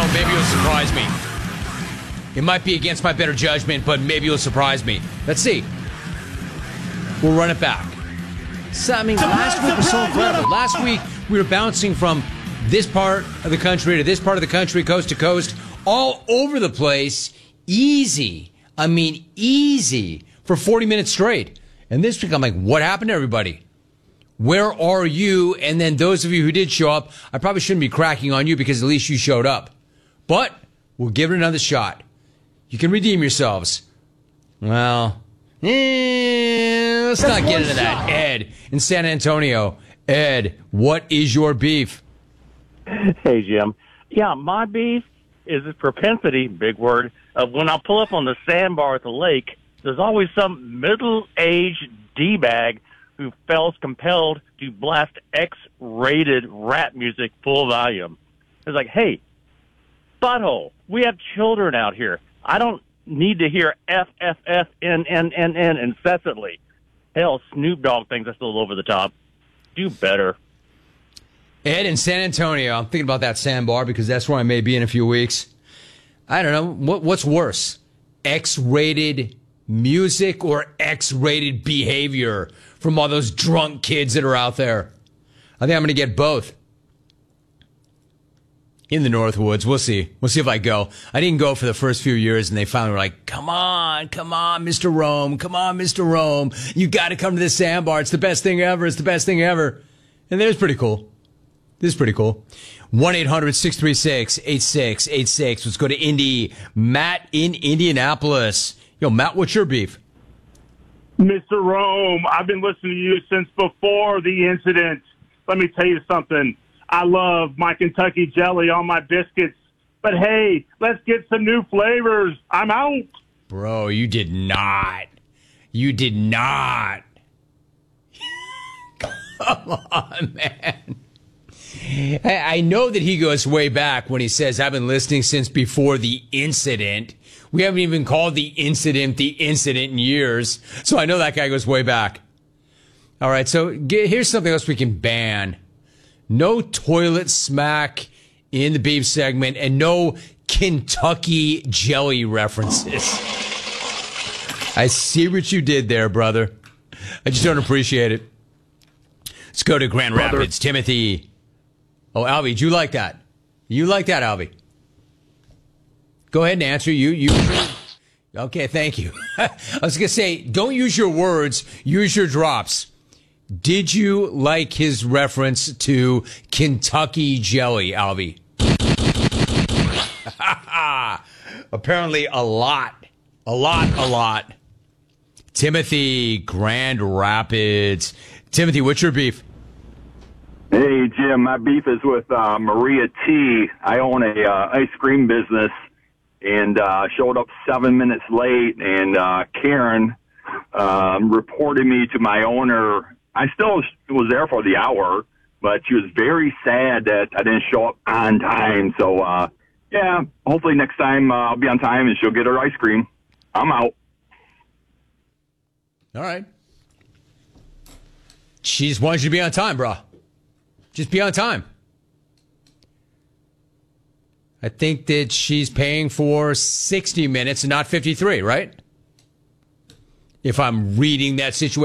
maybe you'll surprise me. It might be against my better judgment, but maybe you'll surprise me. Let's see. We'll run it back. So, I mean, last week was so incredible. Last week, we were bouncing from this part of the country to this part of the country, coast to coast, all over the place. Easy. I mean, easy for 40 minutes straight. And this week, I'm like, what happened to everybody? Where are you? And then those of you who did show up, I probably shouldn't be cracking on you because at least you showed up. But we'll give it another shot. You can redeem yourselves. Well, let's not get into that. Ed in San Antonio. Ed, what is your beef? Hey, Jim. Yeah, my beef is a propensity, big word, of when I pull up on the sandbar at the lake, there's always some middle-aged D-bag who feels compelled to blast X-rated rap music full volume. It's like, hey, butthole, we have children out here. I don't need to hear F, F, F, N, N, N, N incessantly. Hell, Snoop Dogg thinks that's a little over the top. Do better. Ed in San Antonio, I'm thinking about that sandbar because that's where I may be in a few weeks. I don't know. What's worse? X-rated music or X-rated behavior from all those drunk kids that are out there? I think I'm going to get both. In the Northwoods. We'll see. We'll see if I go. I didn't go for the first few years, and they finally were like, come on, Mr. Rome. Come on, Mr. Rome. You got to come to this sandbar. It's the best thing ever. It's the best thing ever. And it was pretty cool. This is pretty cool. 1-800-636-8686. Let's go to Indy. Matt in Indianapolis. Yo, Matt, what's your beef? Mr. Rome, I've been listening to you since before the incident. Let me tell you something. I love my Kentucky jelly on my biscuits. But, hey, let's get some new flavors. I'm out. Bro, you did not. You did not. Come on, man. I know that he goes way back when he says, I've been listening since before the incident. We haven't even called the incident in years. So I know that guy goes way back. All right, so here's something else we can ban. No toilet smack in the beef segment and no Kentucky jelly references. I see what you did there, brother. I just don't appreciate it. Let's go to Grand Rapids. Timothy. Oh, Alvy, do you like that? You like that, Alvy? Go ahead and answer. You. Okay, thank you. I was going to say, don't use your words, use your drops. Did you like his reference to Kentucky jelly, Alvy? Apparently a lot. Timothy, Grand Rapids. Timothy, what's your beef? Hey, Jim, my beef is with Maria T. I own a ice cream business and showed up 7 minutes late, and Karen reported me to my owner. I still was there for the hour, but she was very sad that I didn't show up on time. So, yeah, hopefully next time I'll be on time and she'll get her ice cream. I'm out. All right. She just wants you to be on time, bro. Just be on time. I think that she's paying for 60 minutes and not 53, right? If I'm reading that situation.